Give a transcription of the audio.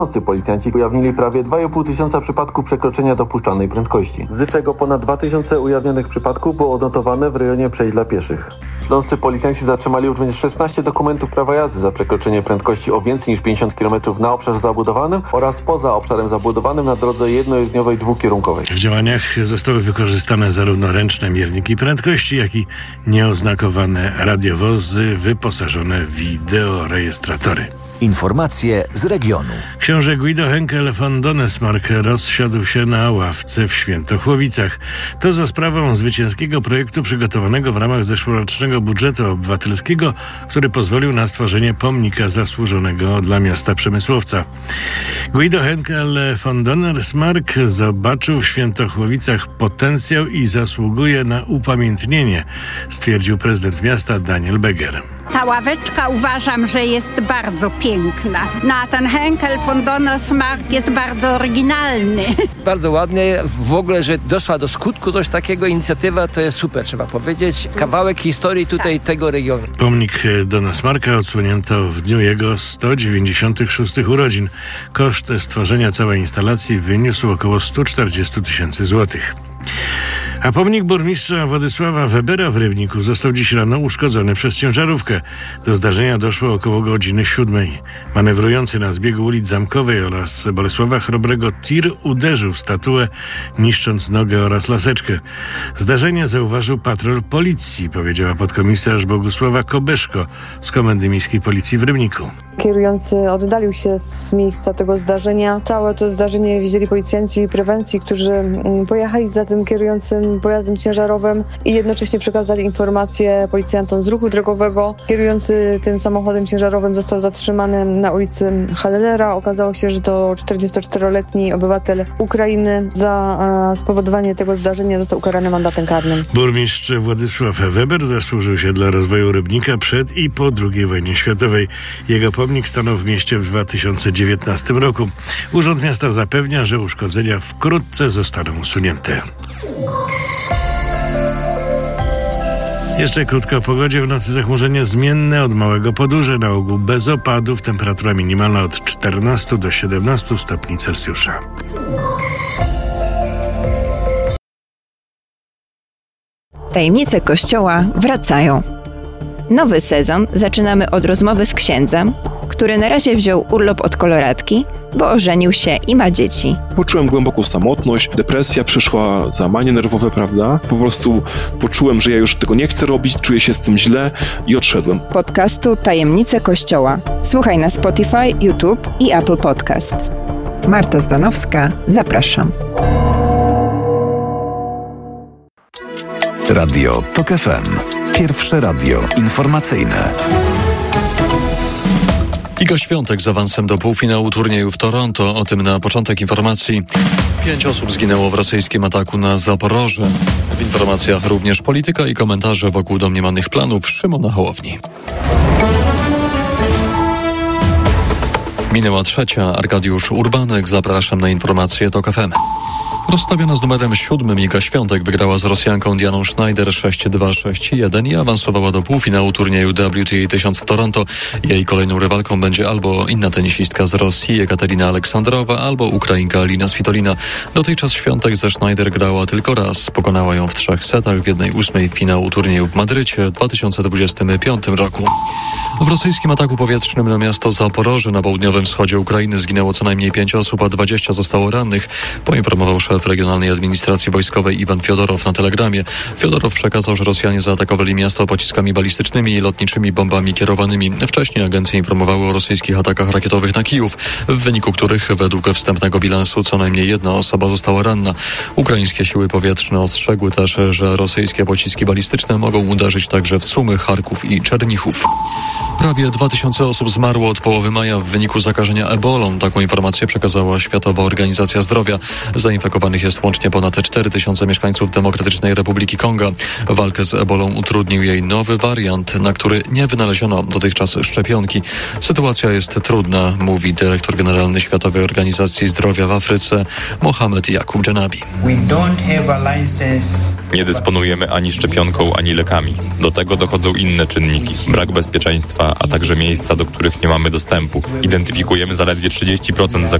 Policjanci ujawnili prawie 2,5 tysiąca przypadków przekroczenia dopuszczalnej prędkości, z czego ponad 2000 ujawnionych przypadków było odnotowane w rejonie przejść dla pieszych. Śląscy policjanci zatrzymali również 16 dokumentów prawa jazdy za przekroczenie prędkości o więcej niż 50 km na obszarze zabudowanym oraz poza obszarem zabudowanym na drodze jednojezdniowej dwukierunkowej. W działaniach zostały wykorzystane zarówno ręczne mierniki prędkości, jak i nieoznakowane radiowozy wyposażone w wideorejestratory. Informacje z regionu. Książę Guido Henkel von Donnersmarck rozsiadł się na ławce w Świętochłowicach. To za sprawą zwycięskiego projektu przygotowanego w ramach zeszłorocznego budżetu obywatelskiego, który pozwolił na stworzenie pomnika zasłużonego dla miasta przemysłowca. Guido Henkel von Donnersmarck zobaczył w Świętochłowicach potencjał i zasługuje na upamiętnienie, stwierdził prezydent miasta Daniel Beger. Ta ławeczka uważam, że jest bardzo piękna. No a ten Henkel von Donnersmarck jest bardzo oryginalny. Bardzo ładnie. W ogóle, że doszła do skutku coś takiego, inicjatywa, to jest super, trzeba powiedzieć. Kawałek historii tutaj tego regionu. Pomnik Donnersmarcka odsłonięto w dniu jego 196 urodzin. Koszt stworzenia całej instalacji wyniósł około 140 tysięcy złotych. A pomnik burmistrza Władysława Webera w Rybniku został dziś rano uszkodzony przez ciężarówkę. Do zdarzenia doszło około godziny 7. Manewrujący na zbiegu ulic Zamkowej oraz Bolesława Chrobrego tir uderzył w statuę, niszcząc nogę oraz laseczkę. Zdarzenie zauważył patrol policji, powiedziała podkomisarz Bogusława Kobeszko z Komendy Miejskiej Policji w Rybniku. Kierujący oddalił się z miejsca tego zdarzenia. Całe to zdarzenie widzieli policjanci prewencji, którzy pojechali za tym kierującym pojazdem ciężarowym i jednocześnie przekazali informacje policjantom z ruchu drogowego. Kierujący tym samochodem ciężarowym został zatrzymany na ulicy Hallera. Okazało się, że to 44-letni obywatel Ukrainy. Za spowodowanie tego zdarzenia został ukarany mandatem karnym. Burmistrz Władysław Weber zasłużył się dla rozwoju Rybnika przed i po II wojnie światowej. Jego pomnik stanął w mieście w 2019 roku. Urząd Miasta zapewnia, że uszkodzenia wkrótce zostaną usunięte. Jeszcze krótko o pogodzie. W nocy zachmurzenie zmienne od małego podurze, na ogół bez opadów. Temperatura minimalna od 14 do 17 stopni Celsjusza. Tajemnice Kościoła wracają. Nowy sezon zaczynamy od rozmowy z księdzem, który na razie wziął urlop od koloratki, bo ożenił się i ma dzieci. Poczułem głęboką samotność, depresja przyszła, załamanie nerwowe, prawda? Po prostu poczułem, że ja już tego nie chcę robić, czuję się z tym źle i odszedłem. Podcastu Tajemnice Kościoła. Słuchaj na Spotify, YouTube i Apple Podcasts. Marta Zdanowska, zapraszam. Radio TOK FM. Pierwsze radio informacyjne. Iga Świątek z awansem do półfinału turnieju w Toronto. O tym na początek informacji. 5 osób zginęło w rosyjskim ataku na Zaporoże. W informacjach również polityka i komentarze wokół domniemanych planów Szymona Hołowni. Minęła 3. Arkadiusz Urbanek. Zapraszam na informacje TOK FM. Rozstawiona z numerem 7 Iga Świątek wygrała z Rosjanką Dianą Schneider 6-2-6-1 i awansowała do półfinału turnieju WTA 1000 w Toronto. Jej kolejną rywalką będzie albo inna tenisistka z Rosji Ekaterina Aleksandrowa, albo Ukrainka Alina Svitolina. Dotychczas Świątek ze Schneider grała tylko raz. Pokonała ją w 3 setach w 1/8 finału turnieju w Madrycie w 2025 roku. W rosyjskim ataku powietrznym na miasto Zaporoże na południowym wschodzie Ukrainy zginęło co najmniej 5 osób, a 20 zostało rannych, poinformował szef Regionalnej Administracji Wojskowej Iwan Fiodorow na Telegramie. Fiodorow przekazał, że Rosjanie zaatakowali miasto pociskami balistycznymi i lotniczymi bombami kierowanymi. Wcześniej agencje informowały o rosyjskich atakach rakietowych na Kijów, w wyniku których według wstępnego bilansu co najmniej 1 osoba została ranna. Ukraińskie siły powietrzne ostrzegły też, że rosyjskie pociski balistyczne mogą uderzyć także w Sumy, Charków i Czernichów. Prawie 2000 osób zmarło od połowy maja w wyniku zakażenia ebolą. Taką informację przekazała Światowa Organizacja Zdrowia. Zainfekowano zainfekowanych jest łącznie ponad 4000 mieszkańców Demokratycznej Republiki Konga. Walkę z ebolą utrudnił jej nowy wariant, na który nie wynaleziono dotychczas szczepionki. Sytuacja jest trudna, mówi dyrektor generalny Światowej Organizacji Zdrowia w Afryce, Mohamed Jakub Dżanabi. Nie dysponujemy ani szczepionką, ani lekami. Do tego dochodzą inne czynniki. Brak bezpieczeństwa, a także miejsca, do których nie mamy dostępu. Identyfikujemy zaledwie 30%